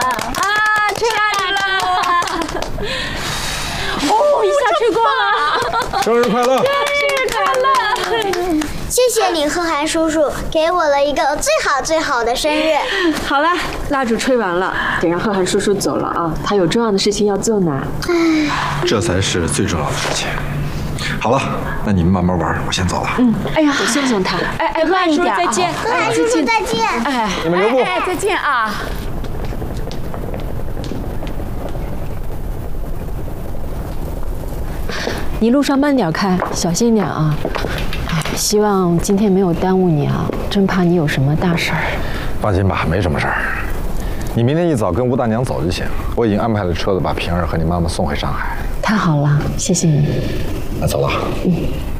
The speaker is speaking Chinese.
吹蜡烛了！哦，一下吹光了！ 生日快乐！ 生日快乐！ 谢谢你，贺涵叔叔，给我了一个最好的生日。 好了，蜡烛吹完了，得让贺涵叔叔走了啊，他有重要的事情要做呢。 这才是最重要的事情。好了，那你们慢慢玩，我先走了。 哎呀，我送送他。哎，慢一点，再见。 贺涵叔叔再见。 哎， 你们留步。 再见啊。你路上慢点开，小心点啊！希望今天没有耽误你啊，真怕你有什么大事儿。 放心吧，没什么事儿。你明天一早跟吴大娘走就行，我已经安排了车子把平儿和你妈妈送回上海。 太好了，谢谢你。 那走了。